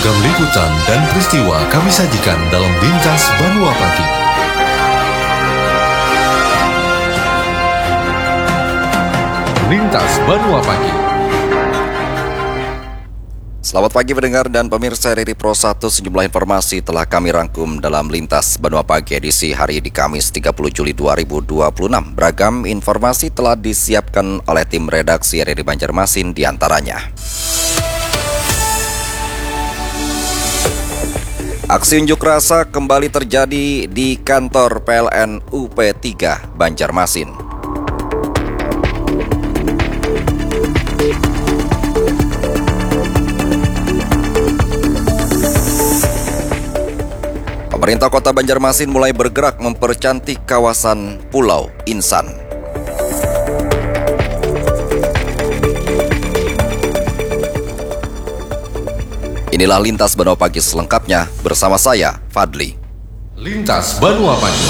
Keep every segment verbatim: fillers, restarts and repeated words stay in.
Beragam liputan dan peristiwa kami sajikan dalam Lintas Banua Pagi. Lintas Banua Pagi. Selamat pagi pendengar dan pemirsa R R I Pro satu. Sejumlah informasi telah kami rangkum dalam Lintas Banua Pagi edisi hari di Kamis tiga puluh Juli dua ribu dua puluh enam. Beragam informasi telah disiapkan oleh tim redaksi R R I Banjarmasin diantaranya. Aksi unjuk rasa kembali terjadi di kantor P L N U P tiga Banjarmasin. Pemerintah Kota Banjarmasin mulai bergerak mempercantik kawasan Pulau Insan. Inilah Lintas Banua Pagi selengkapnya bersama saya, Fadli. Lintas Banua Pagi.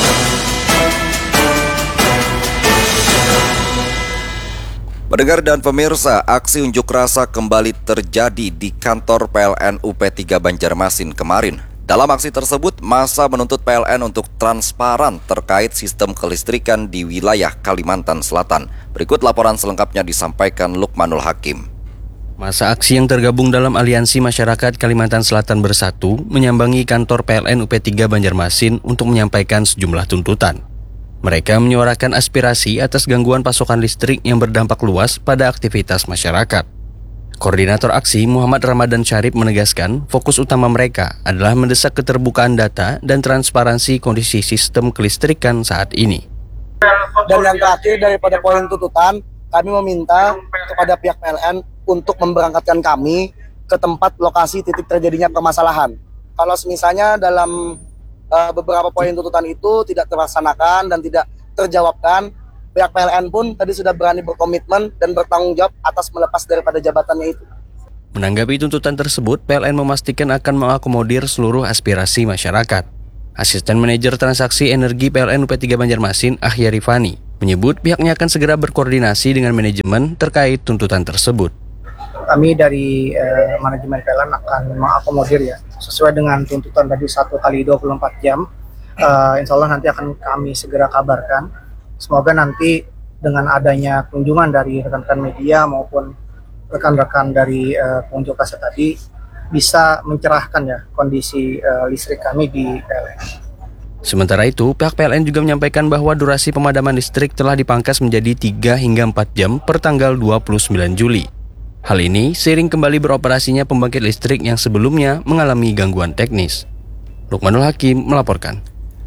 Pendengar dan pemirsa, aksi unjuk rasa kembali terjadi di kantor P L N U P tiga Banjarmasin kemarin. Dalam aksi tersebut, massa menuntut P L N untuk transparan terkait sistem kelistrikan di wilayah Kalimantan Selatan. Berikut laporan selengkapnya disampaikan Lukmanul Hakim. Massa aksi yang tergabung dalam Aliansi Masyarakat Kalimantan Selatan Bersatu menyambangi kantor P L N U P tiga Banjarmasin untuk menyampaikan sejumlah tuntutan. Mereka menyuarakan aspirasi atas gangguan pasokan listrik yang berdampak luas pada aktivitas masyarakat. Koordinator aksi Muhammad Ramadan Syarif menegaskan fokus utama mereka adalah mendesak keterbukaan data dan transparansi kondisi sistem kelistrikan saat ini. Dan yang terakhir daripada poin tuntutan, kami meminta kepada pihak P L N untuk memberangkatkan kami ke tempat lokasi titik terjadinya permasalahan. Kalau misalnya dalam uh, beberapa poin tuntutan itu tidak terlaksanakan dan tidak terjawabkan, pihak P L N pun tadi sudah berani berkomitmen dan bertanggung jawab atas melepas daripada jabatannya itu. Menanggapi tuntutan tersebut, P L N memastikan akan mengakomodir seluruh aspirasi masyarakat. Asisten Manajer Transaksi Energi P L N U P tiga Banjarmasin, Ahya Rifani, menyebut pihaknya akan segera berkoordinasi dengan manajemen terkait tuntutan tersebut. Kami dari eh, manajemen P L N akan mengakomodir ya, sesuai dengan tuntutan tadi satu kali dua puluh empat jam. Uh, insya Allah nanti akan kami segera kabarkan. Semoga nanti dengan adanya kunjungan dari rekan-rekan media maupun rekan-rekan dari uh, pengunjuk rasa tadi bisa mencerahkan ya kondisi uh, listrik kami di P L N. Sementara itu, pihak P L N juga menyampaikan bahwa durasi pemadaman listrik telah dipangkas menjadi tiga hingga empat jam per tanggal dua puluh sembilan Juli. Hal ini seiring kembali beroperasinya pembangkit listrik yang sebelumnya mengalami gangguan teknis. Lukmanul Hakim melaporkan.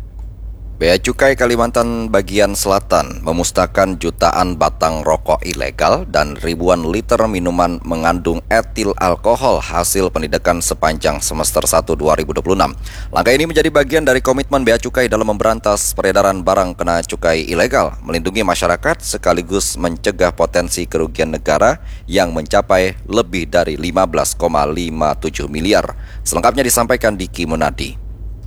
Bea Cukai Kalimantan bagian Selatan memusnahkan jutaan batang rokok ilegal dan ribuan liter minuman mengandung etil alkohol hasil penindakan sepanjang semester satu dua ribu dua puluh enam. Langkah ini menjadi bagian dari komitmen Bea Cukai dalam memberantas peredaran barang kena cukai ilegal, melindungi masyarakat sekaligus mencegah potensi kerugian negara yang mencapai lebih dari lima belas koma lima tujuh miliar. Selengkapnya disampaikan Diki Munadi.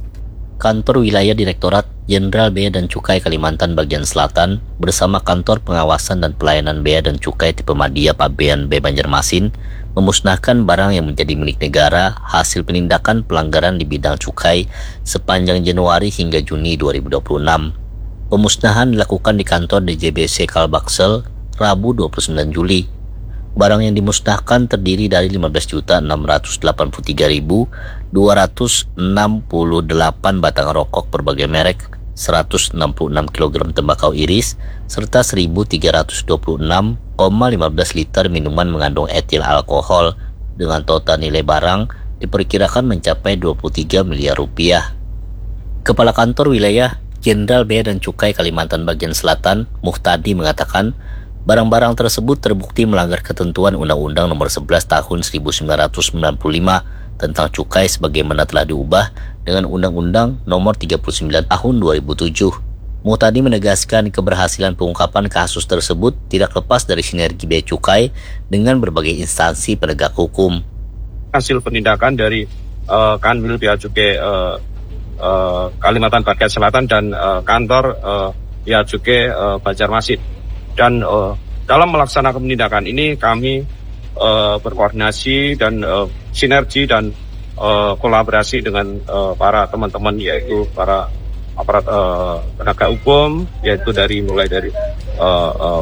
Kantor Wilayah Direktorat Jenderal Bea dan Cukai Kalimantan bagian Selatan bersama Kantor Pengawasan dan Pelayanan Bea dan Cukai Tipe Madya Pabean B Banjarmasin memusnahkan barang yang menjadi milik negara hasil penindakan pelanggaran di bidang cukai sepanjang Januari hingga Juni dua ribu dua puluh enam. Pemusnahan dilakukan di kantor D J B C Kalbaksel Rabu dua puluh sembilan Juli. Barang yang dimusnahkan terdiri dari lima belas juta enam ratus delapan puluh tiga ribu dua ratus enam puluh delapan batang rokok berbagai merek, seratus enam puluh enam kilogram tembakau iris, serta seribu tiga ratus dua puluh enam koma lima belas liter minuman mengandung etil alkohol dengan total nilai barang diperkirakan mencapai dua puluh tiga miliar rupiah. Kepala Kantor Wilayah Jenderal Bea dan Cukai Kalimantan bagian Selatan, Muhtadi, mengatakan barang-barang tersebut terbukti melanggar ketentuan Undang-Undang Nomor sebelas Tahun seribu sembilan ratus sembilan puluh lima tentang cukai sebagaimana telah diubah dengan Undang-Undang Nomor tiga puluh sembilan Tahun dua ribu tujuh. Muhtadi menegaskan keberhasilan pengungkapan kasus tersebut tidak lepas dari sinergi Bea Cukai dengan berbagai instansi penegak hukum. Hasil penindakan dari uh, Kanwil Bea Cukai uh, uh, Kalimantan bagian Selatan dan uh, kantor uh, Bea Cukai uh, Banjarmasin. Dan uh, dalam melaksanakan penindakan ini kami uh, berkoordinasi dan uh, sinergi dan uh, kolaborasi dengan uh, para teman-teman, yaitu para aparat uh, penegak hukum, yaitu dari mulai dari uh, uh,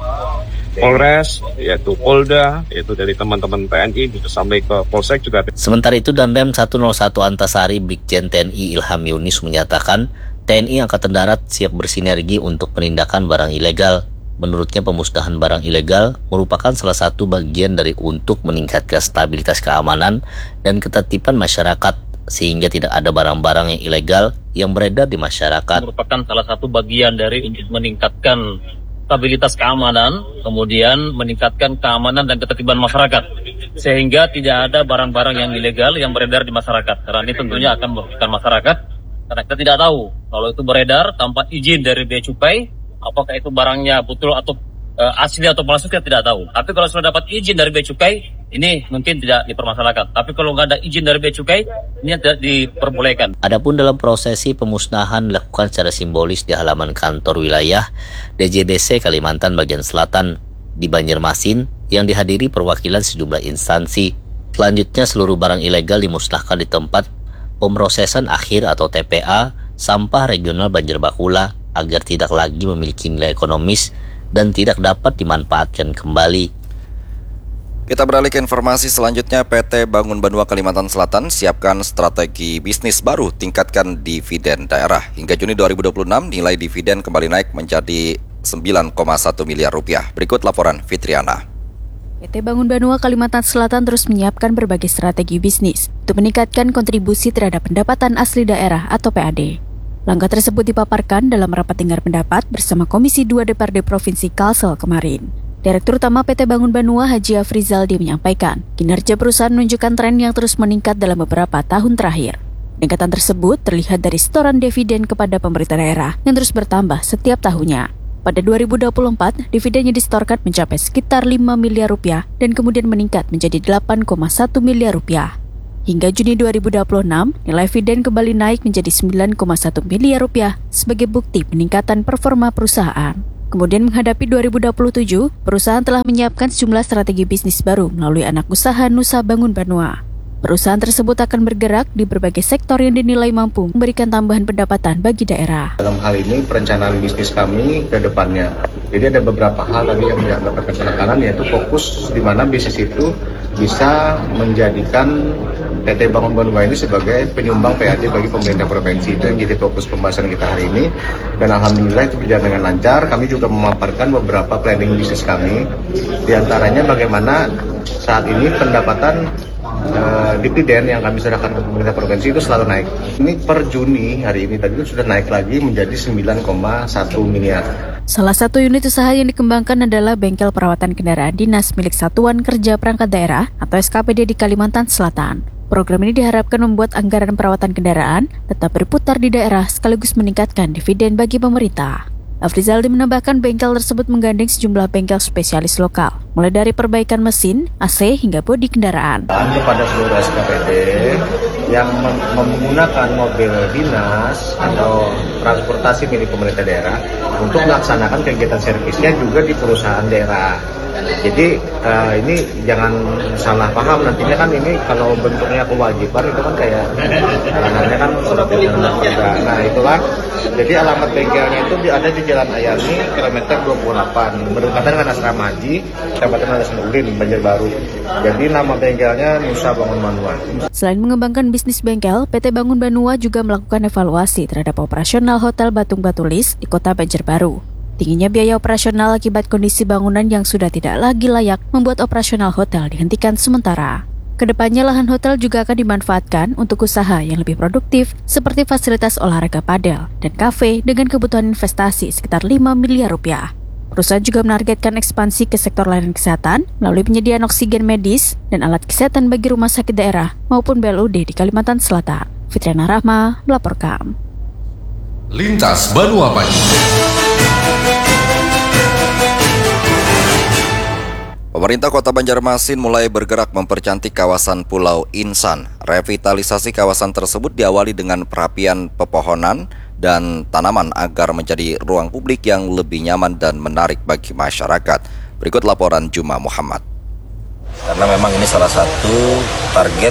Polres, yaitu Polda, yaitu dari teman-teman T N I, bisa sampai ke Polsek juga. Sementara itu, Danrem seratus satu Antasari Brigjen T N I Ilham Yunis menyatakan T N I Angkatan Darat siap bersinergi untuk penindakan barang ilegal. Menurutnya, pemusnahan barang ilegal merupakan salah satu bagian dari untuk meningkatkan stabilitas keamanan dan ketertiban masyarakat, sehingga tidak ada barang-barang yang ilegal yang beredar di masyarakat. Merupakan salah satu bagian dari untuk meningkatkan stabilitas keamanan, kemudian meningkatkan keamanan dan ketertiban masyarakat, sehingga tidak ada barang-barang yang ilegal yang beredar di masyarakat. Karena ini tentunya akan merugikan masyarakat, karena kita tidak tahu kalau itu beredar tanpa izin dari Bea Cukai, apakah itu barangnya betul atau uh, asli atau palsu, kita tidak tahu. Tapi kalau sudah dapat izin dari Bea Cukai, ini mungkin tidak dipermasalahkan. Tapi kalau nggak ada izin dari Bea Cukai, ini tidak diperbolehkan. Adapun dalam prosesi pemusnahan dilakukan secara simbolis di halaman kantor wilayah D J B C Kalimantan bagian selatan di Banjarmasin yang dihadiri perwakilan sejumlah instansi. Selanjutnya, seluruh barang ilegal dimusnahkan di tempat pemrosesan akhir atau T P A sampah regional Banjarbakula agar tidak lagi memiliki nilai ekonomis dan tidak dapat dimanfaatkan kembali. Kita beralih ke informasi selanjutnya. P T Bangun Banua Kalimantan Selatan siapkan strategi bisnis baru, tingkatkan dividen daerah. Hingga Juni dua ribu dua puluh enam, nilai dividen kembali naik menjadi sembilan koma satu miliar rupiah. Berikut laporan Fitriana. P T Bangun Banua Kalimantan Selatan terus menyiapkan berbagai strategi bisnis untuk meningkatkan kontribusi terhadap pendapatan asli daerah atau P A D. Langkah tersebut dipaparkan dalam rapat dengar pendapat bersama Komisi dua D P R D Provinsi Kalsel kemarin. Direktur Utama P T Bangun Banua Haji Afrizaldi menyampaikan, kinerja perusahaan menunjukkan tren yang terus meningkat dalam beberapa tahun terakhir. Peningkatan tersebut terlihat dari setoran dividen kepada pemerintah daerah yang terus bertambah setiap tahunnya. Pada dua ribu dua puluh empat, dividen yang disetorkan mencapai sekitar lima miliar rupiah dan kemudian meningkat menjadi delapan koma satu miliar rupiah. Hingga Juni dua ribu dua puluh enam, nilai dividen kembali naik menjadi sembilan koma satu miliar rupiah sebagai bukti peningkatan performa perusahaan. Kemudian menghadapi dua ribu dua puluh tujuh, perusahaan telah menyiapkan sejumlah strategi bisnis baru melalui anak usaha Nusa Bangun Banua. Perusahaan tersebut akan bergerak di berbagai sektor yang dinilai mampu memberikan tambahan pendapatan bagi daerah. Dalam hal ini perencanaan bisnis kami ke depannya. Jadi ada beberapa hal tadi yang tidak dapat kesenangan, yaitu fokus di mana bisnis itu bisa menjadikan P T Bangun Banua ini sebagai penyumbang P A D bagi pemerintah provinsi. Itu yang jadi fokus pembahasan kita hari ini. Dan alhamdulillah itu berjalan dengan lancar. Kami juga memaparkan beberapa planning bisnis kami. Di antaranya bagaimana saat ini pendapatan Uh, dividen yang kami serahkan ke pemerintah provinsi itu selalu naik. Ini per Juni hari ini tadi itu sudah naik lagi menjadi sembilan koma satu miliar. Salah satu unit usaha yang dikembangkan adalah bengkel perawatan kendaraan dinas milik Satuan Kerja Perangkat Daerah atau S K P D di Kalimantan Selatan. Program ini diharapkan membuat anggaran perawatan kendaraan tetap berputar di daerah sekaligus meningkatkan dividen bagi pemerintah. Afrizaldi menambahkan bengkel tersebut menggandeng sejumlah bengkel spesialis lokal, mulai dari perbaikan mesin, A C, hingga bodi kendaraan. Kepada seluruh S K P D yang mem- menggunakan mobil dinas atau transportasi milik pemerintah daerah untuk melaksanakan kegiatan servisnya juga di perusahaan daerah. Jadi uh, ini jangan salah paham, nantinya kan ini kalau bentuknya kewajiban itu kan kayak namanya kan sudah benar juga. Nah itulah, jadi alamat bengkelnya itu ada di Jalan Ayani kilometer dua puluh delapan berdekatan dengan Asrama Haji Kecamatan Ulin, Banjarbaru. Jadi nama bengkelnya Nusa Bangun Banua. Selain mengembangkan bisnis bengkel, P T Bangun Banua juga melakukan evaluasi terhadap operasional Hotel Batung Batulis di Kota Banjarbaru. Tingginya biaya operasional akibat kondisi bangunan yang sudah tidak lagi layak membuat operasional hotel dihentikan sementara. Kedepannya lahan hotel juga akan dimanfaatkan untuk usaha yang lebih produktif seperti fasilitas olahraga padel dan kafe dengan kebutuhan investasi sekitar lima miliar rupiah. Perusahaan juga menargetkan ekspansi ke sektor layanan kesehatan melalui penyediaan oksigen medis dan alat kesehatan bagi rumah sakit daerah maupun B L U D di Kalimantan Selatan. Fitriana Rahma melaporkan. Lintas Banua Pagi. Pemerintah Kota Banjarmasin mulai bergerak mempercantik kawasan Pulau Insan. Revitalisasi kawasan tersebut diawali dengan perapian pepohonan dan tanaman agar menjadi ruang publik yang lebih nyaman dan menarik bagi masyarakat. Berikut laporan Juma Muhammad. Karena memang ini salah satu target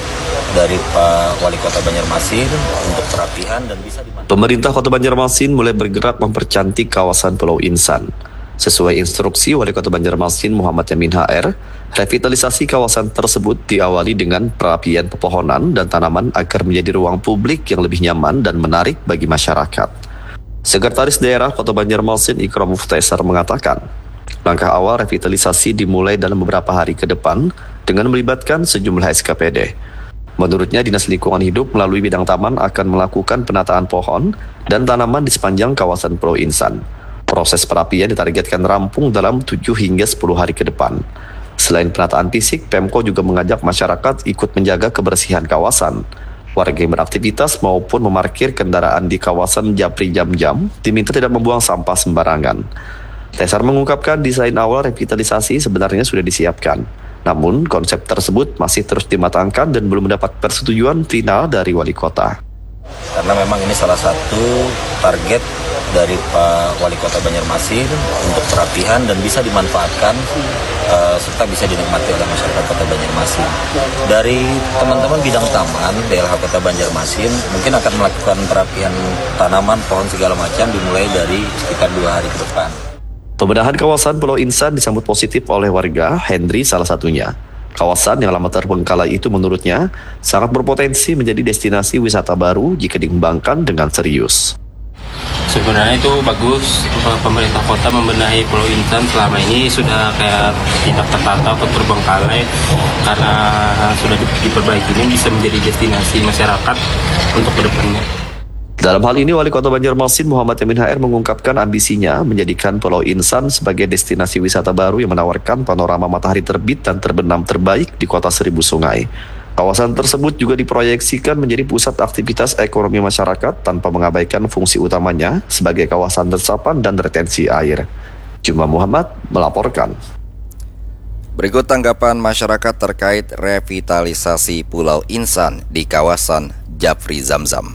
dari Pak Wali Kota Banjarmasin untuk perapihan dan bisa dimanfaatkan. Pemerintah Kota Banjarmasin mulai bergerak mempercantik kawasan Pulau Insan. Sesuai instruksi Wali Kota Banjarmasin Muhammad Yamin H R, revitalisasi kawasan tersebut diawali dengan perapian pepohonan dan tanaman agar menjadi ruang publik yang lebih nyaman dan menarik bagi masyarakat. Sekretaris Daerah Kota Banjarmasin Ikram Muftaisar mengatakan, langkah awal revitalisasi dimulai dalam beberapa hari ke depan dengan melibatkan sejumlah S K P D. Menurutnya, Dinas Lingkungan Hidup melalui bidang taman akan melakukan penataan pohon dan tanaman di sepanjang kawasan Pulau Insan. Proses perapian ditargetkan rampung dalam tujuh hingga sepuluh hari ke depan. Selain penataan fisik, Pemko juga mengajak masyarakat ikut menjaga kebersihan kawasan. Warga yang beraktivitas maupun memarkir kendaraan di kawasan Japri Jam-Jam diminta tidak membuang sampah sembarangan. Tesar mengungkapkan desain awal revitalisasi sebenarnya sudah disiapkan. Namun, konsep tersebut masih terus dimatangkan dan belum mendapat persetujuan final dari Wali Kota. Karena memang ini salah satu target dari Pak Wali Kota Banjarmasin untuk perapihan dan bisa dimanfaatkan uh, serta bisa dinikmati oleh masyarakat Kota Banjarmasin. Dari teman-teman bidang taman D L H Kota Banjarmasin mungkin akan melakukan perapian tanaman, pohon segala macam dimulai dari sekitar dua hari ke depan. Pembenahan kawasan Pulau Insan disambut positif oleh warga, Henry salah satunya. Kawasan yang lama terbengkalai itu menurutnya sangat berpotensi menjadi destinasi wisata baru jika dikembangkan dengan serius. Sebenarnya itu bagus, pemerintah kota membenahi Pulau Insan selama ini sudah kayak tidak tertata atau terbengkalai, karena sudah diperbaiki ini bisa menjadi destinasi masyarakat untuk kedepannya. Dalam hal ini, Wali Kota Banjarmasin Muhammad Yamin H R mengungkapkan ambisinya menjadikan Pulau Insan sebagai destinasi wisata baru yang menawarkan panorama matahari terbit dan terbenam terbaik di Kota Seribu Sungai. Kawasan tersebut juga diproyeksikan menjadi pusat aktivitas ekonomi masyarakat tanpa mengabaikan fungsi utamanya sebagai kawasan resapan dan retensi air. Juma Muhammad melaporkan. Berikut tanggapan masyarakat terkait revitalisasi Pulau Insan di kawasan Japri Zam-Zam.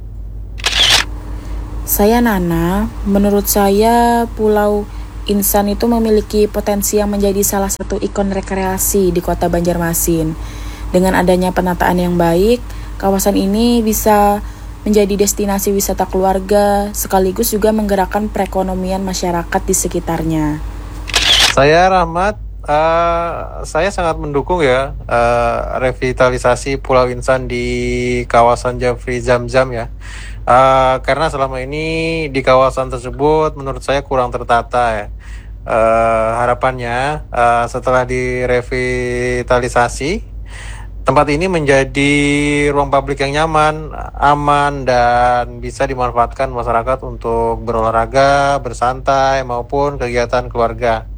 Saya Nana, menurut saya Pulau Insan itu memiliki potensi yang menjadi salah satu ikon rekreasi di Kota Banjarmasin. Dengan adanya penataan yang baik, kawasan ini bisa menjadi destinasi wisata keluarga, sekaligus juga menggerakkan perekonomian masyarakat di sekitarnya. Saya Rahmat, uh, saya sangat mendukung ya uh, revitalisasi Pulau Insan di kawasan Japri Zam-Zam ya. Uh, karena selama ini di kawasan tersebut menurut saya kurang tertata ya. Uh, harapannya uh, setelah direvitalisasi, tempat ini menjadi ruang publik yang nyaman, aman, dan bisa dimanfaatkan masyarakat untuk berolahraga, bersantai, maupun kegiatan keluarga.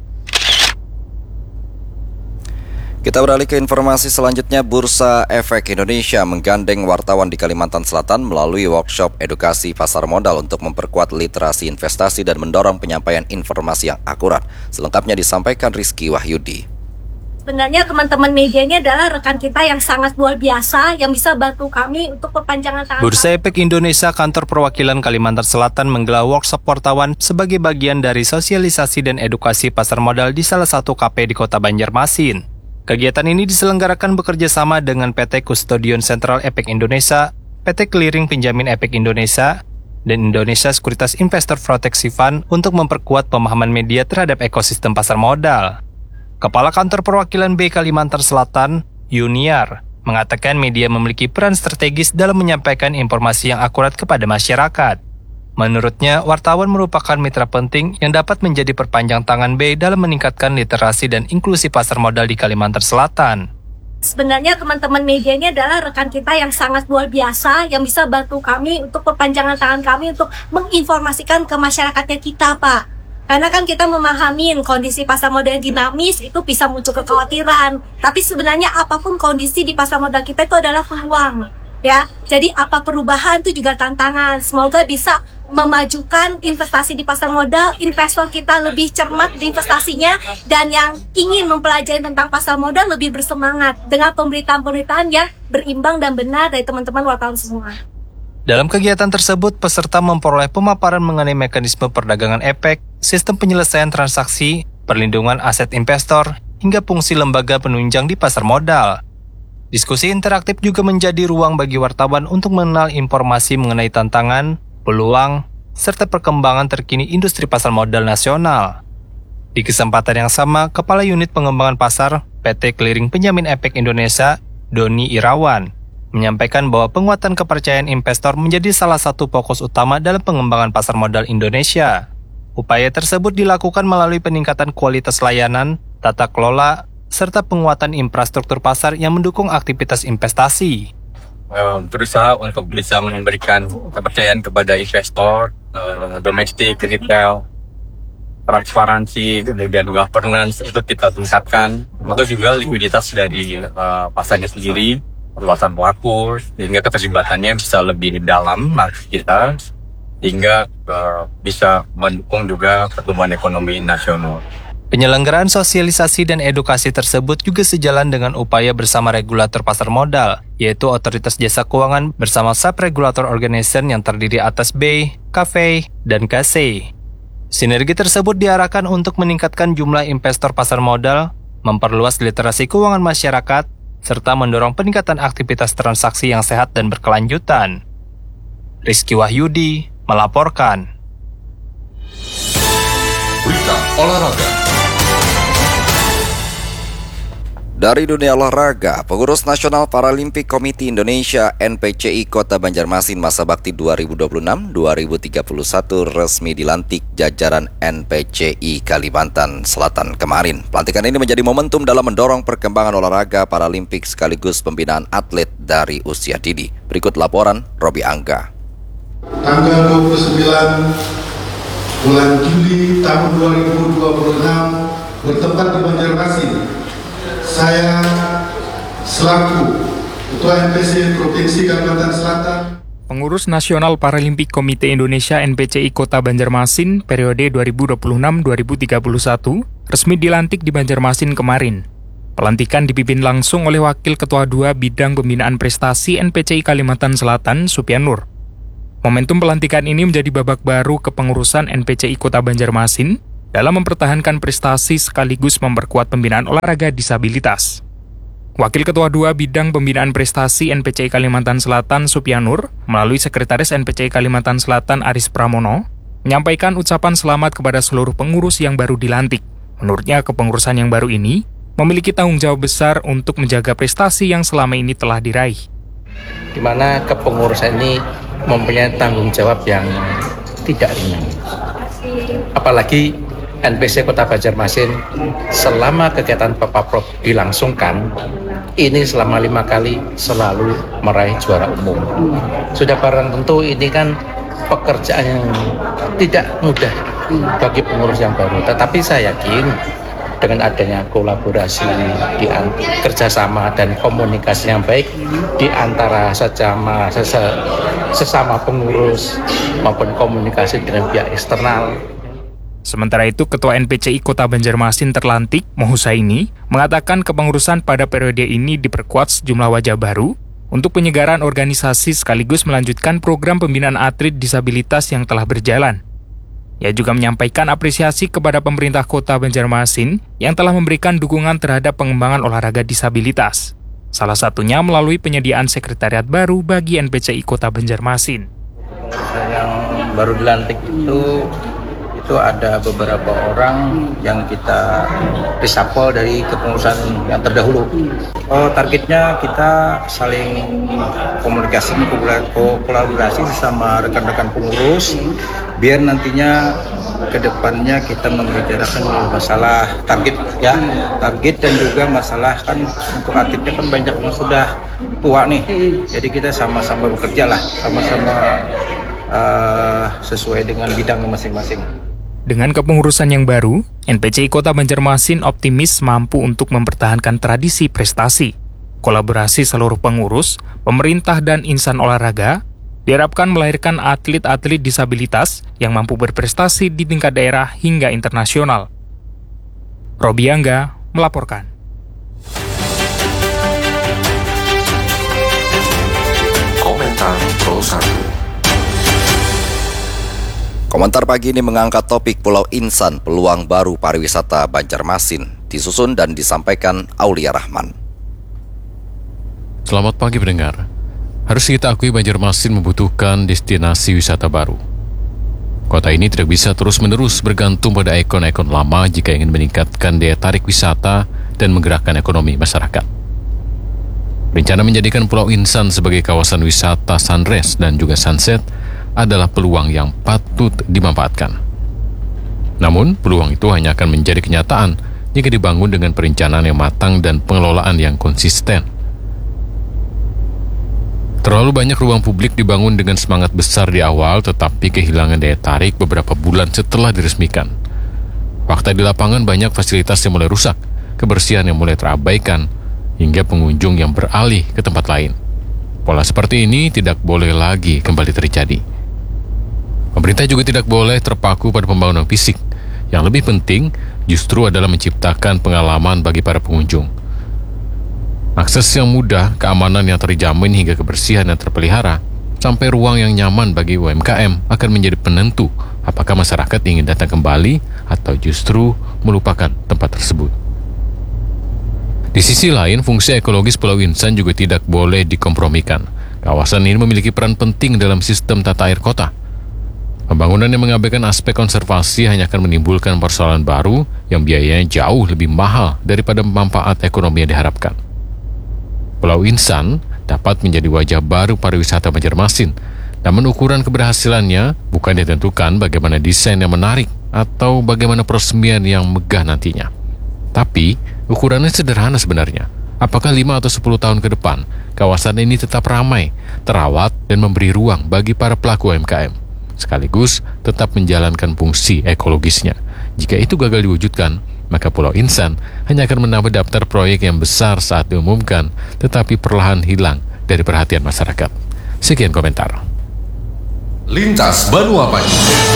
Kita beralih ke informasi selanjutnya. Bursa Efek Indonesia menggandeng wartawan di Kalimantan Selatan melalui workshop edukasi pasar modal untuk memperkuat literasi investasi dan mendorong penyampaian informasi yang akurat. Selengkapnya disampaikan Rizky Wahyudi. Sebenarnya teman-teman media ini adalah rekan kita yang sangat luar biasa yang bisa bantu kami untuk perpanjangan tangan. Bursa Efek Indonesia Kantor Perwakilan Kalimantan Selatan menggelar workshop wartawan sebagai bagian dari sosialisasi dan edukasi pasar modal di salah satu K P di Kota Banjarmasin. Kegiatan ini diselenggarakan bekerja sama dengan P T Custodian Sentral Efek Indonesia, P T Clearing Penjamin Efek Indonesia, dan Indonesia Sekuritas Investor Proteksi Fund untuk memperkuat pemahaman media terhadap ekosistem pasar modal. Kepala Kantor Perwakilan B Kalimantan Selatan, Yuniar, mengatakan media memiliki peran strategis dalam menyampaikan informasi yang akurat kepada masyarakat. Menurutnya, wartawan merupakan mitra penting yang dapat menjadi perpanjang tangan B dalam meningkatkan literasi dan inklusi pasar modal di Kalimantan Selatan. Sebenarnya teman-teman media ini adalah rekan kita yang sangat luar biasa yang bisa bantu kami untuk perpanjangan tangan kami untuk menginformasikan ke masyarakatnya kita, Pak. Karena kan kita memahami kondisi pasar modal yang dinamis itu bisa muncul kekhawatiran. Tapi sebenarnya apapun kondisi di pasar modal kita itu adalah peluang. Ya, jadi apa perubahan itu juga tantangan. Semoga bisa memajukan investasi di pasar modal, investor kita lebih cermat di investasinya, dan yang ingin mempelajari tentang pasar modal lebih bersemangat dengan pemberitaan-pemberitaan yang berimbang dan benar dari teman-teman wartawan semua. Dalam kegiatan tersebut, peserta memperoleh pemaparan mengenai mekanisme perdagangan efek, sistem penyelesaian transaksi, perlindungan aset investor, hingga fungsi lembaga penunjang di pasar modal. Diskusi interaktif juga menjadi ruang bagi wartawan untuk mengenal informasi mengenai tantangan, peluang, serta perkembangan terkini industri pasar modal nasional. Di kesempatan yang sama, Kepala Unit Pengembangan Pasar P T Clearing Penjamin Efek Indonesia, Doni Irawan, menyampaikan bahwa penguatan kepercayaan investor menjadi salah satu fokus utama dalam pengembangan pasar modal Indonesia. Upaya tersebut dilakukan melalui peningkatan kualitas layanan, tata kelola, serta penguatan infrastruktur pasar yang mendukung aktivitas investasi. Berusaha untuk bisa memberikan kepercayaan kepada investor, uh, domestik, retail, transparansi, kemudian governance itu kita tingkatkan. Lalu juga likuiditas dari uh, pasarnya sendiri, perluasan pelaku, sehingga keterlibatannya bisa lebih dalam market kita, hingga uh, bisa mendukung juga pertumbuhan ekonomi nasional. Penyelenggaraan sosialisasi dan edukasi tersebut juga sejalan dengan upaya bersama regulator pasar modal, yaitu Otoritas Jasa Keuangan bersama Sub-Regulator Organization yang terdiri atas B I, K F E, dan K S E. Sinergi tersebut diarahkan untuk meningkatkan jumlah investor pasar modal, memperluas literasi keuangan masyarakat, serta mendorong peningkatan aktivitas transaksi yang sehat dan berkelanjutan. Rizky Wahyudi melaporkan. Berita olahraga. Dari dunia olahraga, Pengurus Nasional Paralimpik Komite Indonesia N P C I Kota Banjarmasin masa bakti dua ribu dua puluh enam sampai dua ribu tiga puluh satu resmi dilantik jajaran N P C I Kalimantan Selatan kemarin. Pelantikan ini menjadi momentum dalam mendorong perkembangan olahraga Paralimpik sekaligus pembinaan atlet dari usia dini. Berikut laporan Robi Angga. Tanggal dua puluh sembilan bulan Juli tahun dua ribu dua puluh enam bertempat di Banjarmasin. Saya selaku Ketua N P C I Provinsi Kalimantan Selatan. Pengurus Nasional Paralimpik Komite Indonesia N P C I Kota Banjarmasin periode dua ribu dua puluh enam sampai dua ribu tiga puluh satu resmi dilantik di Banjarmasin kemarin. Pelantikan dipimpin langsung oleh Wakil Ketua dua Bidang Pembinaan Prestasi N P C I Kalimantan Selatan, Supian Nur. Momentum pelantikan ini menjadi babak baru kepengurusan N P C I Kota Banjarmasin dalam mempertahankan prestasi sekaligus memperkuat pembinaan olahraga disabilitas. Wakil Ketua dua Bidang Pembinaan Prestasi N P C I Kalimantan Selatan, Supian Nur, melalui Sekretaris N P C I Kalimantan Selatan, Aris Pramono, menyampaikan ucapan selamat kepada seluruh pengurus yang baru dilantik. Menurutnya, kepengurusan yang baru ini memiliki tanggung jawab besar untuk menjaga prestasi yang selama ini telah diraih. Di mana kepengurusan ini mempunyai tanggung jawab yang tidak ringan. Apalagi N P C Kota Banjarmasin selama kegiatan Pepaprov dilangsungkan, ini selama lima kali selalu meraih juara umum. Sudah barang tentu ini kan pekerjaan yang tidak mudah bagi pengurus yang baru. Tetapi saya yakin dengan adanya kolaborasi, di kerjasama dan komunikasi yang baik di antara sesama, sesama pengurus maupun komunikasi dengan pihak eksternal. Sementara itu, Ketua N P C I Kota Banjarmasin terlantik, Mohusaini, mengatakan kepengurusan pada periode ini diperkuat sejumlah wajah baru untuk penyegaran organisasi sekaligus melanjutkan program pembinaan atlet disabilitas yang telah berjalan. Ia juga menyampaikan apresiasi kepada pemerintah Kota Banjarmasin yang telah memberikan dukungan terhadap pengembangan olahraga disabilitas. Salah satunya melalui penyediaan sekretariat baru bagi N P C I Kota Banjarmasin. Yang baru dilantik itu itu ada beberapa orang yang kita reshuffle dari kepengurusan yang terdahulu. Oh, targetnya kita saling komunikasi, kolaborasi sama rekan-rekan pengurus, biar nantinya ke depannya kita membicarakan masalah target ya, target dan juga masalah kan untuk atletnya kan banyak yang sudah tua nih, jadi kita sama-sama bekerja lah, sama-sama uh, sesuai dengan bidang masing-masing. Dengan kepengurusan yang baru, N P C I Kota Banjarmasin optimis mampu untuk mempertahankan tradisi prestasi. Kolaborasi seluruh pengurus, pemerintah dan insan olahraga diharapkan melahirkan atlet-atlet disabilitas yang mampu berprestasi di tingkat daerah hingga internasional. Robi Angga melaporkan. Komentar Pro satu. Komentar pagi ini mengangkat topik Pulau Insan, peluang baru pariwisata Banjarmasin, disusun dan disampaikan Aulia Rahman. Selamat pagi pendengar. Harus kita akui Banjarmasin membutuhkan destinasi wisata baru. Kota ini tidak bisa terus-menerus bergantung pada ikon-ikon lama jika ingin meningkatkan daya tarik wisata dan menggerakkan ekonomi masyarakat. Rencana menjadikan Pulau Insan sebagai kawasan wisata sunrise dan juga sunset adalah peluang yang patut dimanfaatkan. Namun, peluang itu hanya akan menjadi kenyataan jika dibangun dengan perencanaan yang matang dan pengelolaan yang konsisten. Terlalu banyak ruang publik dibangun dengan semangat besar di awal, tetapi kehilangan daya tarik beberapa bulan setelah diresmikan. Fakta di lapangan, banyak fasilitas yang mulai rusak, kebersihan yang mulai terabaikan, hingga pengunjung yang beralih ke tempat lain. Pola seperti ini tidak boleh lagi kembali terjadi. Pemerintah juga tidak boleh terpaku pada pembangunan fisik. Yang lebih penting justru adalah menciptakan pengalaman bagi para pengunjung. Akses yang mudah, keamanan yang terjamin hingga kebersihan yang terpelihara, sampai ruang yang nyaman bagi U M K M akan menjadi penentu apakah masyarakat ingin datang kembali atau justru melupakan tempat tersebut. Di sisi lain, fungsi ekologis Pulau Insan juga tidak boleh dikompromikan. Kawasan ini memiliki peran penting dalam sistem tata air kota. Pembangunan yang mengabaikan aspek konservasi hanya akan menimbulkan persoalan baru yang biayanya jauh lebih mahal daripada manfaat ekonomi yang diharapkan. Pulau Insan dapat menjadi wajah baru pariwisata Banjarmasin, namun ukuran keberhasilannya bukan ditentukan bagaimana desain yang menarik atau bagaimana peresmian yang megah nantinya. Tapi, ukurannya sederhana sebenarnya. Apakah lima atau sepuluh tahun ke depan, kawasan ini tetap ramai, terawat, dan memberi ruang bagi para pelaku U M K M, sekaligus tetap menjalankan fungsi ekologisnya. Jika itu gagal diwujudkan, maka Pulau Insan hanya akan menambah daftar proyek yang besar saat diumumkan, tetapi perlahan hilang dari perhatian masyarakat. Sekian komentar. Lintas Banua Pagi.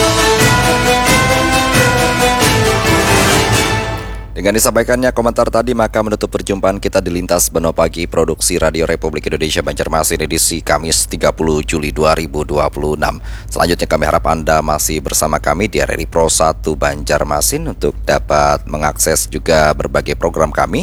Dengan disampaikannya komentar tadi, maka menutup perjumpaan kita di Lintas Banua Pagi Produksi Radio Republik Indonesia Banjarmasin edisi Kamis tiga puluh Juli dua ribu dua puluh enam. Selanjutnya kami harap Anda masih bersama kami di R R I Pro satu Banjarmasin untuk dapat mengakses juga berbagai program kami